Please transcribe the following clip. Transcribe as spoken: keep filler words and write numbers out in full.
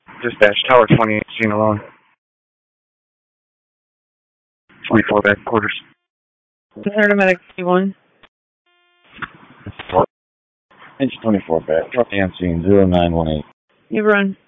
Dispatch, Tower twenty-eight, scene alone. twenty-four back quarters. Paramedic one. H twenty-four back. Truck on scene zero nine one eight. You run.